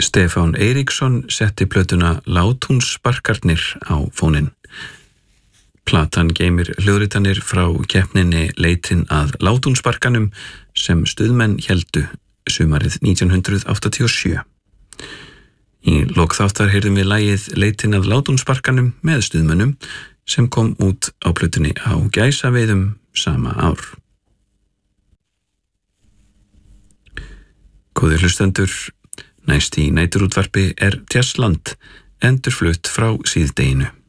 Stefán Eiríksson setti plötuna Látúnsbarkarnir á fóninn. Platan geymir hljóðritanir frá keppninni Leitin að Látúnsbarkanum sem stuðmenn héldu sumarið 1987. Í lok þáttar heyrðum við lagið Leitin að Látúnsbarkanum með stuðmönnum sem kom út á plötunni á Gæsaveiðum sama ár. Góðir hlustendur, næst í næturútvarpi er Jazzland endurflutt frá síðdeginu.